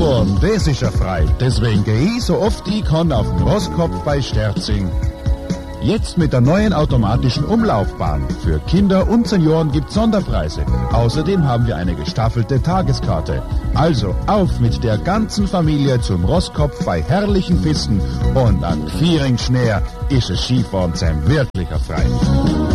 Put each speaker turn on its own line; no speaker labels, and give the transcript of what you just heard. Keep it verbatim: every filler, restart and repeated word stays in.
Skifahren, das ist ja frei. Deswegen gehe ich so oft ich kann auf den Rosskopf bei Sterzing. Jetzt mit der neuen automatischen Umlaufbahn. Für Kinder und Senioren gibt's Sonderpreise. Außerdem haben wir eine gestaffelte Tageskarte. Also auf mit der ganzen Familie zum Rosskopf bei herrlichen Pisten und an Vieringschnäher ist es Skifahren sein wirklicher Frei.